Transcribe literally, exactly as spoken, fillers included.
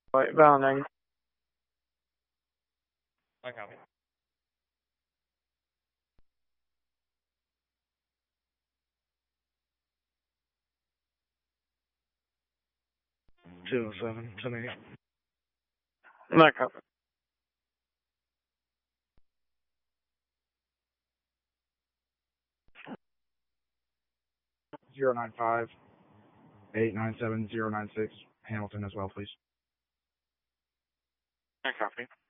Wait, bounding. I copy. two oh seven, ten eighty. No copy. zero nine five, eight nine seven, zero nine six, Hamilton as well, please. No copy.